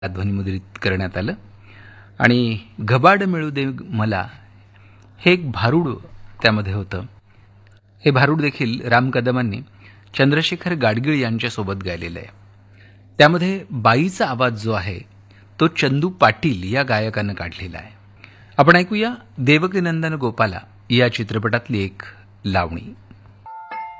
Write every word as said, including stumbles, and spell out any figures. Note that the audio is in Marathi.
ध्वनिमुद्रित करण्यात आलं. आणि घबाड मिळू दे मला हे एक भारूड त्यामध्ये होतं. हे भारूड देखील राम कदमांनी चंद्रशेखर गाडगीळ यांच्यासोबत गायलेलं आहे. त्यामध्ये बाईचा आवाज जो आहे तो चंदू पाटील या गायकानं काढलेला आहे. आपण ऐकूया देवकीनंदन गोपाला या चित्रपटातली एक लावणी.